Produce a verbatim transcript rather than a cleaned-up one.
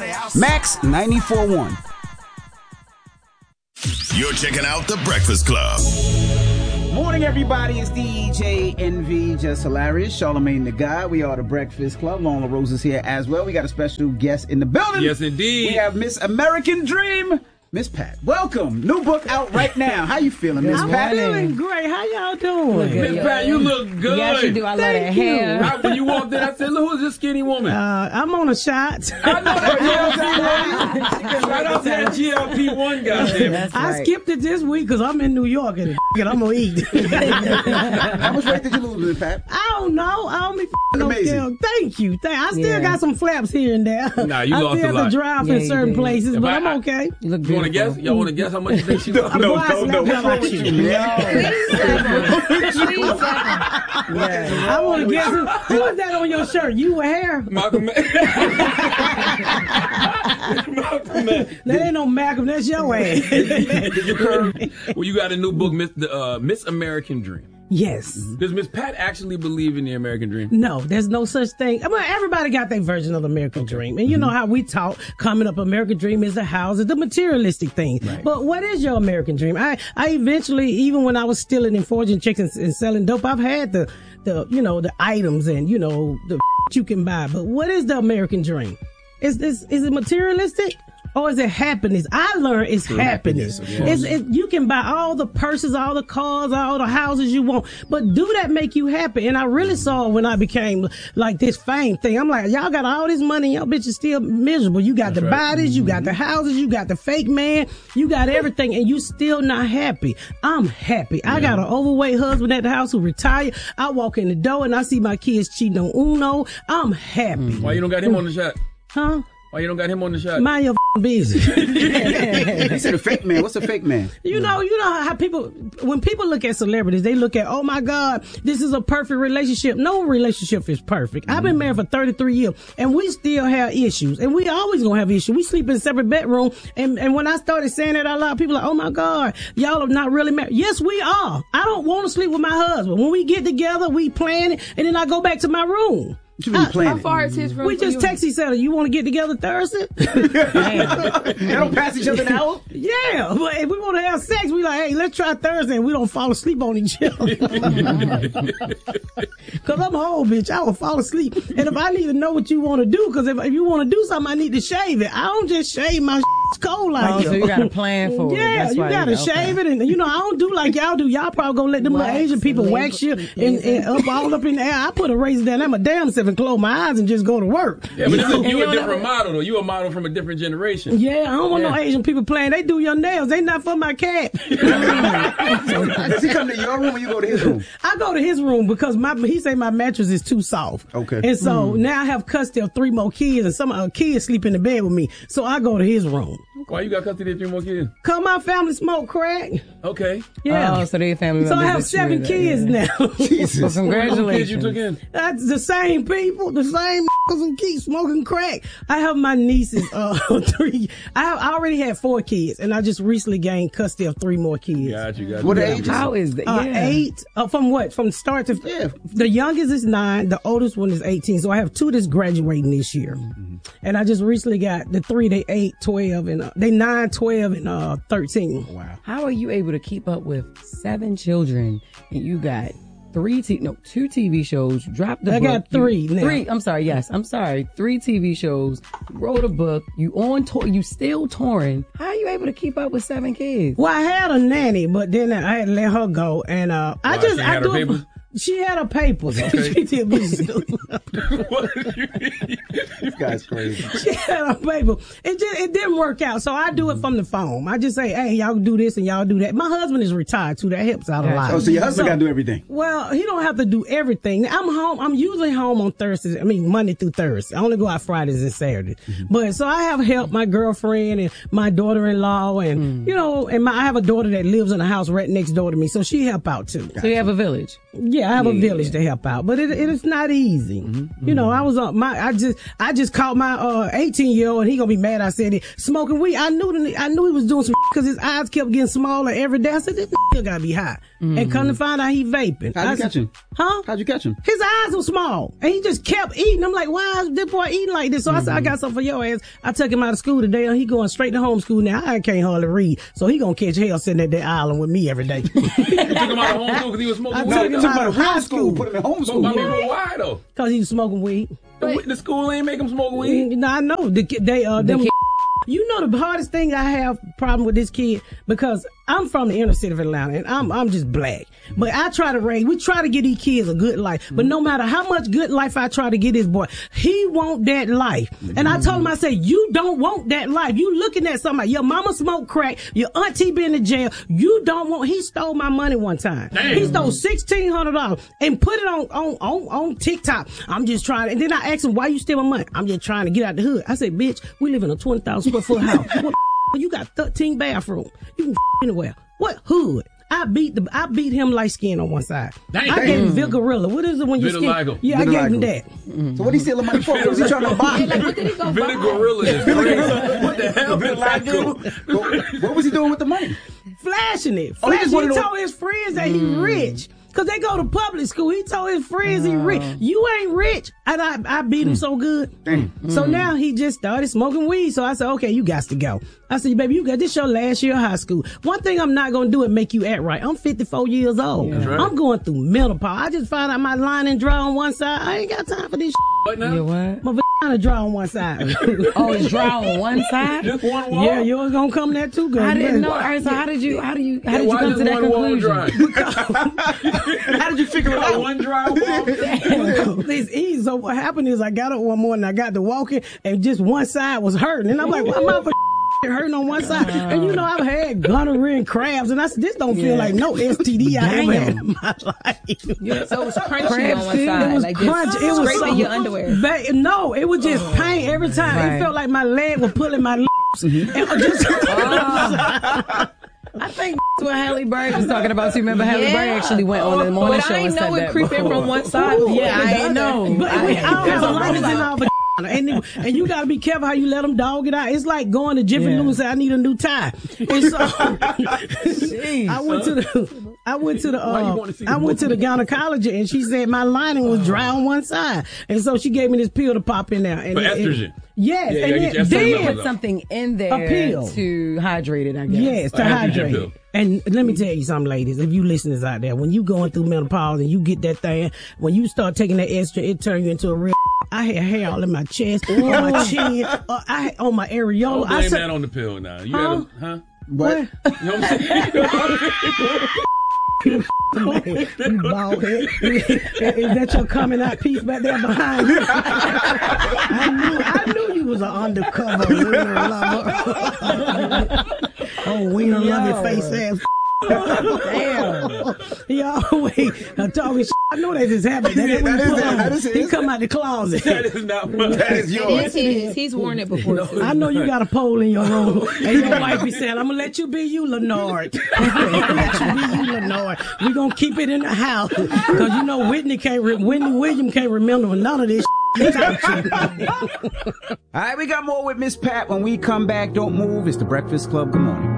Max ninety-four point one. You're checking out The Breakfast Club. Morning, everybody. It's D J N V, Just Hilarious, Charlamagne the God. We are The Breakfast Club. Lola Rose is here as well. We got a special guest in the building. Yes, indeed. We have Miss American Dream, Miss Pat. Welcome. New book out right now. How you feeling, Miss I'm Pat? I'm feeling great. How y'all doing? Miss Pat, you look good. Yes, you do. I love that hair. I, when you walked in, I said, look, who's this skinny woman? Uh, I'm on a shot. I know that G L P one. Shout out to that G L P one guy there. I right. skipped it this week because I'm in New York and, and I'm going to eat. How much weight did you lose, Miss Pat? I don't know. I don't be no Amazing. scale. Thank you. Thank, I still Yeah. got some flaps here and there. Nah, you I lost still a lot. have to drive Yeah, in you certain did. places, If but I- I'm okay. You look You want to beautiful. guess? Y'all want to guess how much you think she lost? No, Boy, I no, slapped no. her What's wrong with you? I want to guess who, who is that on your shirt? You with hair? Malcolm X. Malcolm X. That ain't no Malcolm. That's your ass. Did you curve? Well, you got a new book, Miss, the, uh, Miss American Dream. Yes. Does Miss Pat actually believe in the American dream? No, there's no such thing. I mean, everybody got their version of the American dream. And you know how we talk, coming up, American dream is the houses, the materialistic thing. Right. But what is your American dream? I, I eventually, even when I was stealing and forging checks and, and selling dope, I've had the, the, you know, the items and, you know, the you can buy. But what is the American dream? Is this, is it materialistic? Or is it happiness? I learned it's True happiness. happiness, It's, it, you can buy all the purses, all the cars, all the houses you want, but do that make you happy? And I really saw when I became like this fame thing. I'm like, y'all got all this money, y'all bitches still miserable. You got That's the right. bodies, you got the houses, you got the fake man, you got everything, and you still not happy. I'm happy. I got an overweight husband at the house who retired. I walk in the door and I see my kids cheating on Uno. I'm happy. Why you don't got him on the shot? Huh? Why you don't got him on the shot? Mind your f***ing business. He said a fake man. What's a fake man? You know, you know how people, when people look at celebrities, they look at, oh my God, this is a perfect relationship. No relationship is perfect. I've been married for thirty-three years and we still have issues and we always gonna have issues. We sleep in a separate bedroom. And, and when I started saying that out loud, people are like, oh my God, y'all are not really married. Yes, we are. I don't want to sleep with my husband. When we get together, we plan it and then I go back to my room. What you mean planning? How far is his room? We for just you? text each other. You want to get together Thursday? They don't pass each other now. Yeah, but if we want to have sex, we like, hey, let's try Thursday, and we don't fall asleep on each other. Because I'm an old bitch. I will fall asleep. And if I need to know what you want to do, because if, if you want to do something, I need to shave it. I don't just shave my cold like Oh, you. so you got to plan for it. Yeah, That's you why got to okay. shave it. And, you know, I don't do like y'all do. Y'all probably going to let them little Wax, Asian people laser- wax you and, and up all up in the air. I put a razor down. I'm a damn self and close my eyes and just go to work. Yeah, but this is, you you a don't different ever- model, though. You a model from a different generation. Yeah, I don't want no Yeah. Asian people playing. They do your nails. They not for my cat. Does he come to your room or you go to his room? I go to his room because my he say my mattress is too soft. Okay. And so now I have custody of three more kids and some uh, kids sleep in the bed with me. So I go to his room. Why you got custody of three more kids? Cause my family smoke crack. Okay. Yeah. Oh, so they family So I members have that you- seven kids yeah. now. Jesus. Well, Kids congratulations. you took in? That's the same people, the same who keep smoking crack. I have my nieces, uh, three. I have, I already had four kids, and I just recently gained custody of three more kids. Got you, got you. What got age? you. How is that? Uh, yeah. Eight, uh, from what? From start to, Yeah. the youngest is nine, the oldest one is eighteen. So I have two that's graduating this year. Mm-hmm. And I just recently got the three, they eight, twelve, and uh, they nine, twelve, and uh, thirteen. Wow. How are you able to keep up with seven children and you got three, t- no, two T V shows, dropped the I book. got three you, now. Three, I'm sorry, yes, I'm sorry. Three T V shows, wrote a book, you on tour, you still touring. How are you able to keep up with seven kids? Well, I had a nanny, but then I had to let her go. And uh, I Why, just, she I had her do it- papers? She had her papers. Okay. She did me stupid. What did you mean? This guy's crazy. She had her paper. It just it didn't work out. So I do it from the phone. I just say, hey, y'all do this and y'all do that. My husband is retired too. That helps out a lot. Oh, so your husband got to do everything. Well, he don't have to do everything. I'm home. I'm usually home on Thursdays. I mean, Monday through Thursday. I only go out Fridays and Saturdays. Mm-hmm. But so I have help, my girlfriend and my daughter-in-law, and you know, and my, I have a daughter that lives in a house right next door to me, so she help out too. So you have a village. Yeah. Yeah, I have Yeah, a village yeah. to help out, but it, it is not easy. Mm-hmm. You know, I was on my, I just, I just caught my uh eighteen year old, and he gonna be mad. I said it smoking weed. I knew, the, I knew he was doing some because his eyes kept getting smaller every day. I said this nigga gotta be high, mm-hmm. and come to find out he vaping. How'd you I catch said, him? Huh? How'd you catch him? His eyes were small, and he just kept eating. I'm like, why is this boy eating like this? So mm-hmm. I said, I got something for your ass. I took him out of school today, and he going straight to homeschool now. I can't hardly read, so he gonna catch hell sitting at that island with me every day. You took him out of homeschool because he was smoking I weed? took him out of high school. Put him in So, homeschool. I mean, why though? Cause he was smoking weed. The, the school ain't make him smoke weed. No, I know. The, ki- they, uh, them, kid- you know, the hardest thing I have problem with this kid because I'm from the inner city of Atlanta and I'm I'm just black. But I try to raise, we try to give these kids a good life. But no matter how much good life I try to give this boy, he want that life. And I told him, I said, you don't want that life. You looking at somebody, your mama smoked crack, your auntie been in jail. You don't want, he stole my money one time. Damn. He stole sixteen hundred dollars and put it on, on, on, on TikTok. I'm just trying to, and then I asked him, why you steal my money? I'm just trying to get out the hood. I said, bitch, we live in a twenty thousand square foot house. What you got thirteen bathrooms. You can anywhere. What hood? I beat the I beat him light skin on one side. Dang. I gave him Vigorilla. What is it when you skin? Vitiligo. Yeah, I gave him Vitiligo. that. Mm-hmm. So what he stealing money for? What was he trying to buy? Like, what did he go Billy buy? Gorilla is crazy. What the hell? Vitiligo. What was he doing with the money? Flashing it. Oh, he Flashing. just he wanted to- told his friends that he rich. Cause they go to public school. He told his friends he rich. You ain't rich. And I, I beat him so good. So now he just started smoking weed. So I said, okay, you got to go. I said, baby, you got this your last year of high school. One thing I'm not going to do is make you act right. I'm fifty-four years old. That's right. I'm going through menopause. I just found out my line and dry on one side. I ain't got time for this shit. What now? Yeah, what? My vagina dry on one side. Oh, it's dry on one side? Just one wall? Yeah, yours gonna come there too, girl. I You didn't better- know. All right, so how did you, how do you, how Yeah, did you why come just to that one wall conclusion? dry? How did you figure it Got out? one dry wall? It's easy. So what happened is I got up one morning, I got to walking, and just one side was hurting, and I'm like, why my hurting on one side? And you know, I've had gonorrhea and crabs, and I said, this don't feel Yeah. like no S T D I ever had Damn. in my life. So it was crunchy Crab on one still? side. It was like crunchy. Just It was scraping so- your underwear. Ba- no, it was just pain every time. Right. It felt like my leg was pulling my lips. And I just, I think that's what Halle Berry was talking about. So you remember Halle Yeah. Berry actually went on the morning But show I and ain't said know it that creeping before. from one side. Ooh, yeah, I ain't know. But I we, ain't- I don't have there's a a license in robot. our vagina. And, it- and you gotta be careful how you let them dog it out. It's like going to Jiffy Yeah. Lube and say, I need a new tie. And so I went to the I went to the Why you uh, wanna see I the went to the book? gynecologist and she said my lining was dry on one side. And so she gave me this pill to pop in there. And For it- it- estrogen? Yes. Yeah, and you gotta get your then, estrogen They levels then put something in there A pill. to hydrate it, I guess. yes, to A estrogen hydrate. pill. And let me tell you something, ladies. If you listeners out there, when you going through menopause and you get that thing, when you start taking that estrogen, it turns you into a real. I had hair all in my chest, on my chin, uh, I had, on my areola. Don't I blame said, that on the pill now. You Huh? gotta, huh? What? You know what I'm saying? you bald head. Is that your coming out piece back there behind you? I knew, I knew you was an undercover wiener lover. Oh, wiener loving face ass. Damn. He always uh, talking shit. I know that just happened. That, Yeah, when that you is- put on, that is- he come out the closet. That is not fun. That is It yours. is his. He's worn it before. too. I know you got a pole in your room, and your wife be saying, "I'm gonna let you be you, Lenard. I'm gonna let you be you, Lenard. We gonna keep it in the house because you know Whitney can't, re- Whitney Williams can't remember none of this." Shit. All right, we got more with Miss Pat when we come back. Don't move. It's the Breakfast Club. Good morning.